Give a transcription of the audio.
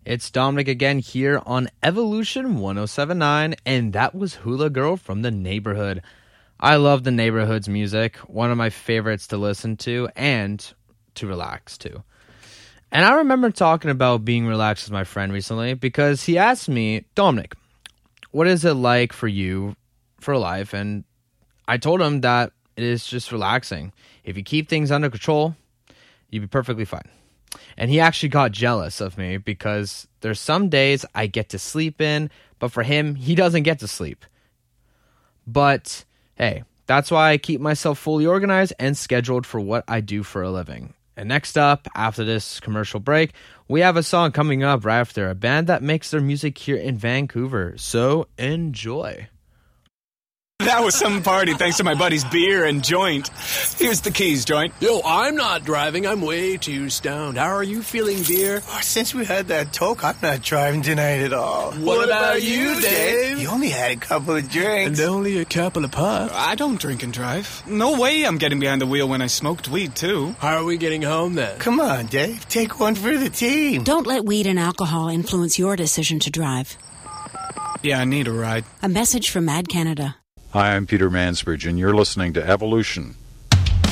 It's Dominic again here on Evolution 1079, and that was Hula Girl from The Neighborhood. I love The Neighborhood's music, one of my favorites to listen to and to relax to. And I remember talking about being relaxed with my friend recently because he asked me, Dominic, what is it like for you for life? And I told him that it is just relaxing. If you keep things under control, you'll be perfectly fine. And he actually got jealous of me because there's some days I get to sleep in, but for him, he doesn't get to sleep. But hey, that's why I keep myself fully organized and scheduled for what I do for a living. And next up, after this commercial break, we have a song coming up right after a band that makes their music here in Vancouver. So enjoy. That was some party thanks to my buddy's beer and joint. Here's the keys, joint. Yo, I'm not driving. I'm way too stoned. How are you feeling, beer? Oh, since we had that talk, I'm not driving tonight at all. What about you, Dave? You only had a couple of drinks. And only a couple of puffs. I don't drink and drive. No way I'm getting behind the wheel when I smoked weed, too. How are we getting home, then? Come on, Dave. Take one for the team. Don't let weed and alcohol influence your decision to drive. Yeah, I need a ride. A message from Mad Canada. Hi, I'm Peter Mansbridge, and you're listening to Evolution